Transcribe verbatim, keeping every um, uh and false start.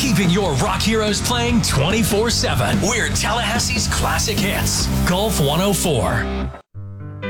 keeping your rock heroes playing twenty-four seven. We're Tallahassee's classic hits. Golf one oh four.